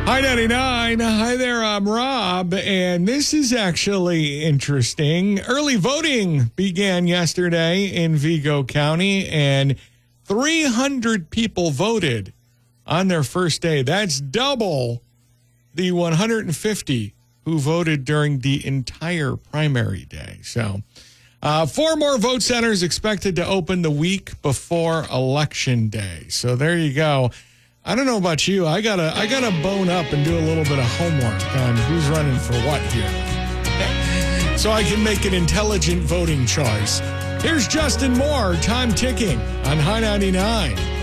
Hi, 99. Hi there, I'm Rob, and this is actually interesting. Early voting began yesterday in Vigo County, and 300 people voted on their first day. That's double the 150 who voted during the entire primary day. So, 4 more vote centers expected to open the week before Election Day. So there you go. I don't know about you. I gotta bone up and do a little bit of homework on who's running for what here, so I can make an intelligent voting choice. Here's Justin Moore, Time Ticking on High 99.